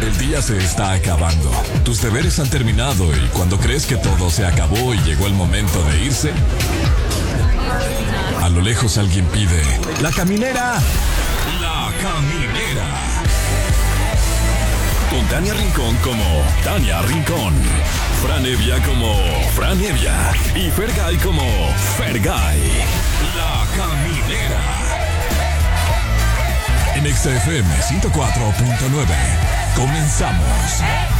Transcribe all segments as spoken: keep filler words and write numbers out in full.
El día se está acabando. Tus deberes han terminado y cuando crees que todo se acabó y llegó el momento de irse, a lo lejos alguien pide: ¡La caminera! ¡La caminera! Con Tania Rincón como Tania Rincón, Fran Evia como Fran Evia y Fergay como Fergay. La caminera. En X F M ciento cuatro punto nueve. Comenzamos.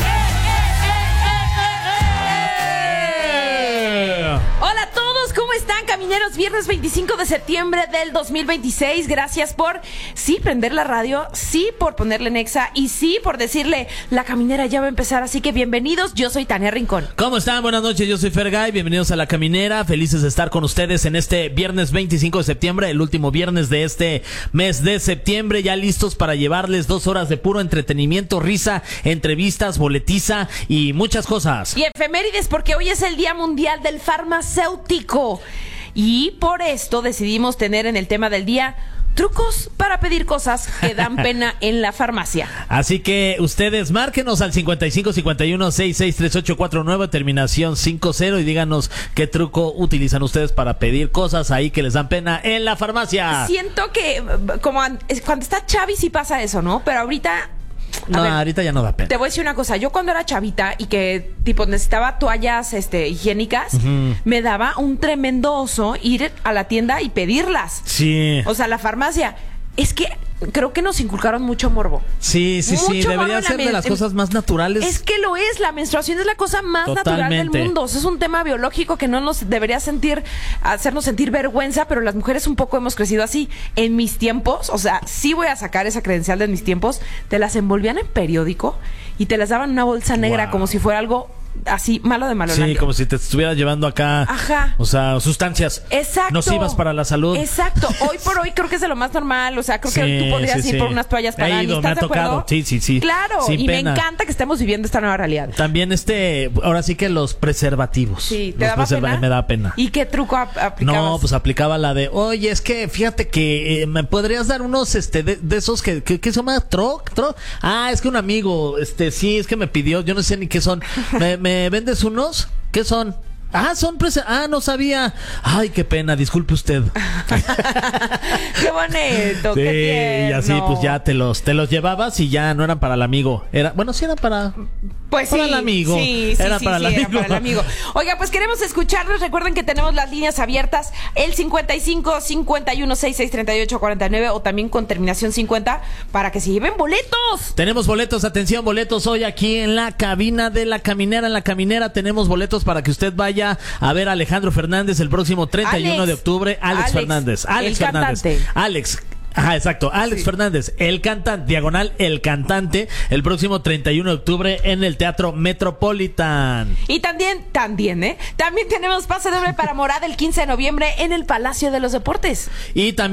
Hola a todos, ¿cómo están, camineros? Viernes veinticinco de septiembre del dos mil veintiséis. Gracias por, sí, prender la radio, sí, por ponerle Nexa y sí, por decirle, la caminera ya va a empezar. Así que bienvenidos, yo soy Tania Rincón. ¿Cómo están? Buenas noches, yo soy Fergay. Bienvenidos a La Caminera. Felices de estar con ustedes en este viernes veinticinco de septiembre, el último viernes de este mes de septiembre. Ya listos para llevarles dos horas de puro entretenimiento, risa, entrevistas, boletiza y muchas cosas. Y efemérides, porque hoy es el Día Mundial del Farmacéutico. Y por esto decidimos tener en el tema del día trucos para pedir cosas que dan pena en la farmacia. Así que ustedes márquenos al cincuenta y cinco cincuenta y uno sesenta y seis treinta y ocho cuarenta y nueve, terminación cincuenta, y díganos qué truco utilizan ustedes para pedir cosas ahí que les dan pena en la farmacia. Siento que como an- cuando está Chavi sí pasa eso, ¿no? Pero ahorita... No, ver, ahorita ya no da pena. Te voy a decir una cosa. Yo cuando era chavita y que tipo necesitaba toallas este, higiénicas, uh-huh, me daba un tremendo oso ir a la tienda y pedirlas. Sí. O sea, la farmacia. Es que creo que nos inculcaron mucho morbo. Sí, sí, mucho sí. Debería ser de las cosas más naturales. Es que lo es. La menstruación es la cosa más Totalmente natural del mundo. O sea, es un tema biológico que no nos debería sentir, hacernos sentir vergüenza, pero las mujeres un poco hemos crecido así. En mis tiempos, o sea, sí voy a sacar esa credencial de mis tiempos, te las envolvían en periódico y te las daban en una bolsa negra, wow, como si fuera algo así, malo de malo. Sí, como si te estuvieras llevando acá. Ajá. O sea, sustancias. Exacto. Nocivas para la salud. Exacto. Hoy por hoy creo que es de lo más normal. O sea, creo sí, que tú podrías sí, ir sí. por unas toallas para He ido, me ha tocado. Sí, sí, sí. Claro. Sin y pena. Me encanta que estemos viviendo esta nueva realidad. También este, ahora sí que los preservativos. Sí, ¿te los daba preserva- pena? Me da pena. ¿Y qué truco ap- aplicabas? No, pues aplicaba la de, oye, es que fíjate que eh, me podrías dar unos, este, de, de esos que, que, que se llama troc, troc. Ah, es que un amigo, este, sí, es que me pidió, yo no sé ni qué son. ¿Me, me vendes unos? ¿Qué son? Ah, son prese... Ah, no sabía. Ay, qué pena, disculpe usted. Qué bonito, sí, qué y así pues ya te los te los llevabas y ya no eran para el amigo. Era, bueno, sí eran para Pues para sí, el amigo. Sí, sí, era sí, para sí, el era amigo. para el amigo. Oiga, pues queremos escucharlos. Recuerden que tenemos las líneas abiertas, el cincuenta y cinco cincuenta y uno sesenta y seis treinta y ocho cuarenta y nueve o también con terminación cincuenta para que se lleven boletos. Tenemos boletos, atención, boletos hoy aquí en la cabina de La Caminera. En La Caminera tenemos boletos para que usted vaya a ver a Alejandro Fernández el próximo treinta y uno Alex, de octubre. Alex, Alex Fernández. Alex el Fernández. cantante. Alex. Ajá, exacto. Alex sí. Fernández, el cantante, diagonal, el cantante, el próximo treinta y uno de octubre en el Teatro Metropolitan. Y también, también, ¿eh? También tenemos pase doble para Morada el quince de noviembre en el Palacio de los Deportes. Y también